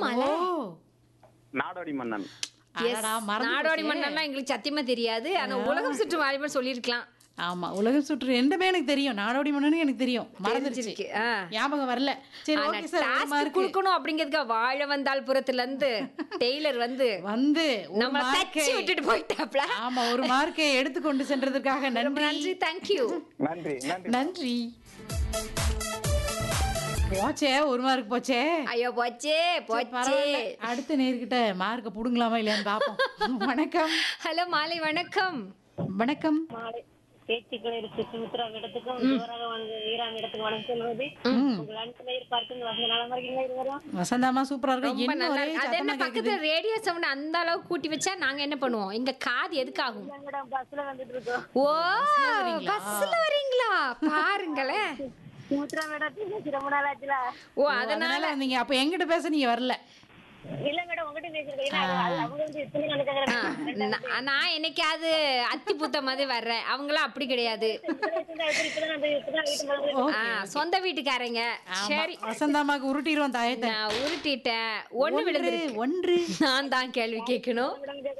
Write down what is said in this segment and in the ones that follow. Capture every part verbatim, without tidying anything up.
மாலை ஓ நாடோடி மன்னன். Yes. அடடா, மறந்து நாடோடி போச்சே. மன்னன்னா எங்களுக்கு சத்தியமா தெரியாது ஆனா உலகம் சுற்றும் வாலிபன் சொல்லியிருக்கலாம். ஆமா உலகம் சுற்று ரெண்டுமே எனக்கு தெரியும். நாடோடி மன்னனும் எனக்கு தெரியும். மறந்துருச்சு. தெரிஞ்சிருக்கு. ஆ. ஞாபகம் வரல. சரி ஆனா ஓகே சார். ஒரு டாஸ்க் மார்க் கொடுக்கணும் அப்படிங்கிறதுக்கு வாழ வந்தால் புறத்துல இருந்து டெய்லர் வந்து வந்து ஒரு நம்ம மார்க்கை தச்சு விட்டுட்டு போயிட்டாப்ல. ஆமா ஒரு மார்க்கை எடுத்து கொண்டு சென்றதற்காக ரொம்ப நன்றி. நன்றி, தேங்க்யூ. நன்றி நன்றி. நன்றி. போச்சே ஒரு மார்க் போச்சே. ஐயோ போச்சே போச்சே. பரவாயில்ல. அடுத்த நேர்கிட்ட மார்க்க புடுங்கலாமா இல்லையான்னு பாப்போம். வணக்கம். ஹலோ மாலை வணக்கம். வணக்கம். மாலை பேச்சுக்கள் இருக்கு சுமித்ரா இடத்துக்கும் ஜோராக வந்து ஈரான் இடத்துக்கு வணக்கம் சொல்வது உங்கள் அன்பு நேயர் பார்த்து வசந்த நலமா இருக்கீங்களா இருவரும்? வசந்தாமா சூப்பரா இருக்கு. ரொம்ப என்ன நல்லா ஒரே இருக்கு. அது என்ன சத்தமா கேக்குது. பக்கத்துல ரேடியோ சவுண்ட் அந்த அளவுக்கு கூட்டி வச்சா நாங்க என்ன பண்ணுவோம்? எங்க காது எதுக்காகும்? எங்கடா பஸ்ல வந்துட்டு இருக்கோம். ஓ வரீங்களா? பஸ்ல வரீங்களா? பாருங்களேன். சுமித்ரா மேடம் பேசி ரொம்ப நாள் ஆச்சுல. ஓ ஓ, அதனால அதனால நீங்க அப்ப எங்கிட்ட பேச நீங்க வரல. இல்ல மேடம் உங்ககிட்ட பேசிருக்கேன். ஏன்னா அது- அவங்க வந்து இத்தனை ஆ, நினைக்கிறாங்க. நான் நான் என்னைக்காவது அத்தி புத்த மாதிரி வர்றேன். அவங்களாம் அப்படி கிடையாது. இப்பதான் அந்த இப்பதான் வீட்டு முதல்ல ஓகே. ஆ, சொந்த வீட்டுக்காரங்க. ஆமா. சரி வசந்தாமாக்கு உருட்டிடுவோம் தாயத்தை. நான் உருட்டிட்டேன். ஒண்ணு ஒன்று விழுந்துருக்கு. ஒன்று. நான் தான் கேள்வி கேட்கணும்.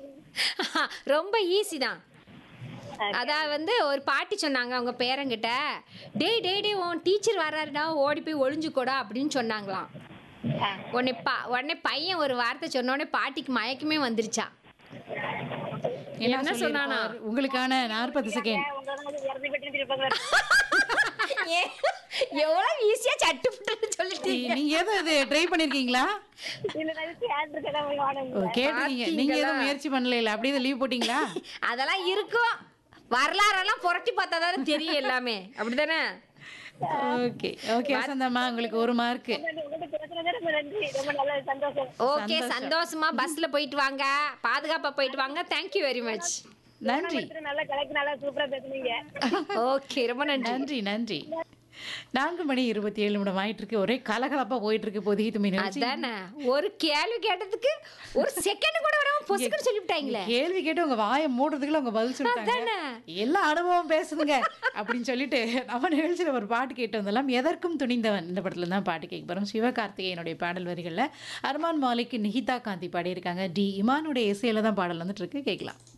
ரொம்ப ஈஸி தான். அதான் வந்து ஒரு பாட்டி சொன்னாங்க அவங்க பேரங்கிட்ட, டேய் டேய் டேய் உன் டீச்சர் வர்றாருடா ஓடி போய் ஒளிஞ்சுக்கோடா அப்படின்னு சொன்னாங்களாம். உடனே பா உடனே பையன் ஒரு வார்த்தை சொன்ன உடனே பாட்டிக்கு மயக்கமே வந்துருச்சா. என்ன என்ன சொன்னானா? சொல்லிருப்பார்? உங்களுக்கான நாற்பது செகண்ட். உங்களை வந்து இறந்து போயிட்டு இருப்பாங்க. ஏ, எவ்வளவு ஈஸியா சட்டு புட்டுன்னு சொல்லிட்டீங்க. நீங்க எதுவும் இது ட்ரை பண்ணிருக்கீங்களா? இல்ல நான் கேட்டு இருக்கேன் ஓ, வாங்க. கேட்டிருக்கீங்க. நீங்க எதுவும் முயற்சி பண்ணல இல்ல அப்படியே லீவ் போட்டீங்களா? அதெல்லாம் இருக்கும். வரலாறெல்லாம் புரட்டி பார்த்தா தானே தெரியும் எல்லாமே. அப்படிதானே? ஓகே ஓகே வசந்தம்மா உங்களுக்கு ஒரு மார்க். உங்ககிட்ட பேசுறதே ரொம்ப நன்றி. ரொம்ப நல்ல சந்தோஷம். ஓகே சந்தோஷமா பஸ்ல போயிட்டு வாங்க. பாதுகாப்பா போயிட்டு வாங்க. Thank you very much. நன்றி. நல்லா கலக்கு நல்லா சூப்பரா பேசுனீங்க. ஓகே ரொம்ப நன்றி. நன்றி நன்றி. நான்கு மணி இருபத்தி ஏழு நிமிடம் ஆயிட்டு இருக்கு. ஒரே கலகலப்பா போயிட்டு இருக்கு பொதிகை தும்பி நிகழ்ச்சி. அதானே ஒரு கேள்வி கேட்டதுக்கு ஒரு செகண்ட் கூட வராம பொசுக்குன்னு சொல்லிவிட்டாங்களே. கேள்வி கேட்டு உங்க வாயை மூடுறதுக்குள்ள உங்க பதில் சொல்லிட்டாங்க. அதானே. எல்லா அனுபவம் பேசுதுங்க அப்படின்னு சொல்லிட்டு நம்ம நிகழ்ச்சியில ஒரு பாட்டு கேட்டு வந்தெல்லாம் எதற்கும் துணிந்தவன் இந்த படத்துல தான் பாட்டு கேட்க போறோம். சிவகார்த்திகேயனுடைய பாடல் வரிகள்ல அர்மான் மாலிக், நிகிதா காந்தி பாடியிருக்காங்க. டி இமானுடைய இசையில தான் பாடல் வந்துட்டு இருக்கு. கேட்கலாம்.